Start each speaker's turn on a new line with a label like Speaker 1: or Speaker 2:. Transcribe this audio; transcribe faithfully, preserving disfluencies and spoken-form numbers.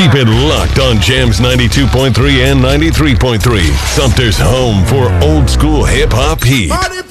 Speaker 1: Keep it locked on Jams ninety-two point three and ninety-three point three. Sumter's home for old school hip hop heat.